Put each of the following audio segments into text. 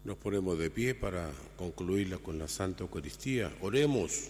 Nos ponemos de pie para concluirla con la Santa Eucaristía. Oremos.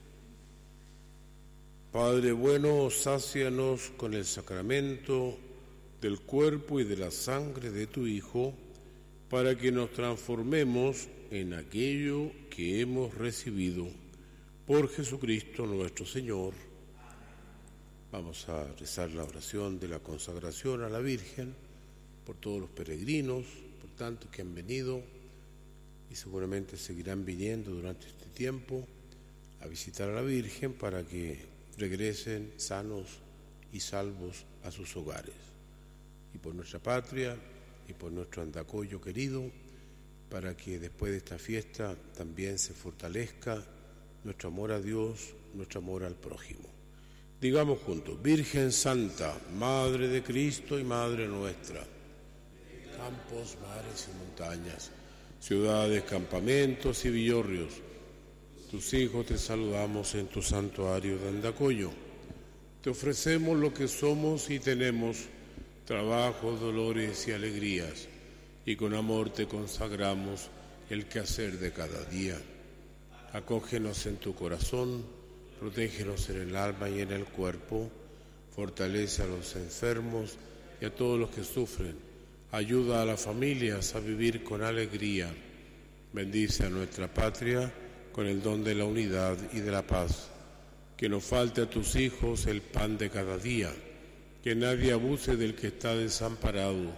Padre bueno, sácianos con el sacramento del cuerpo y de la sangre de tu Hijo, para que nos transformemos en aquello que hemos recibido. Por Jesucristo nuestro Señor. Vamos a rezar la oración de la consagración a la Virgen, por todos los peregrinos, por tantos que han venido y seguramente seguirán viniendo durante este tiempo a visitar a la Virgen para que regresen sanos y salvos a sus hogares. Y por nuestra patria y por nuestro Andacollo querido, para que después de esta fiesta también se fortalezca nuestro amor a Dios, nuestro amor al prójimo. Digamos juntos: Virgen Santa, Madre de Cristo y Madre nuestra, campos, mares y montañas, ciudades, campamentos y villorrios, tus hijos te saludamos en tu santuario de Andacollo. Te ofrecemos lo que somos y tenemos, trabajos, dolores y alegrías, y con amor te consagramos el quehacer de cada día. Acógenos en tu corazón, protégenos en el alma y en el cuerpo, fortalece a los enfermos y a todos los que sufren, ayuda a las familias a vivir con alegría, bendice a nuestra patria con el don de la unidad y de la paz, que nos falte a tus hijos el pan de cada día, que nadie abuse del que está desamparado,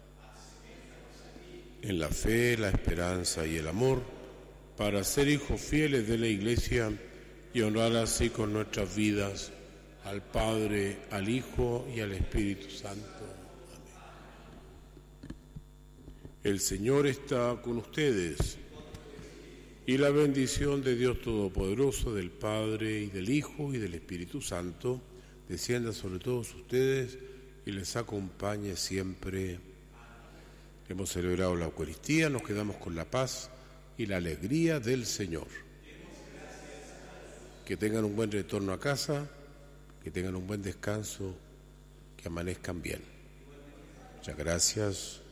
en la fe, la esperanza y el amor, para ser hijos fieles de la Iglesia y honrar así con nuestras vidas al Padre, al Hijo y al Espíritu Santo. Amén. El Señor está con ustedes, y la bendición de Dios Todopoderoso, del Padre y del Hijo y del Espíritu Santo, descienda sobre todos ustedes y les acompañe siempre. Hemos celebrado la Eucaristía, nos quedamos con la paz y la alegría del Señor. Que tengan un buen retorno a casa, que tengan un buen descanso, que amanezcan bien. Muchas gracias.